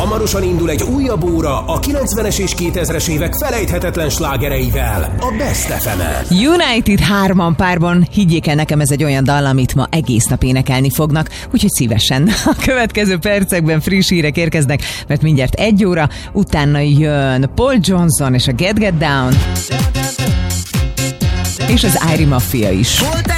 Hamarosan indul egy újabb óra a 90-es és 2000-es évek felejthetetlen slágereivel, a Best FM-en. United 3-an párban, higgyék el nekem, ez egy olyan dal, amit ma egész nap énekelni fognak, úgyhogy szívesen. A következő percekben friss hírek érkeznek, mert mindjárt 1 óra, utána jön Paul Johnson és a Get Down, és az Irie Mafia is.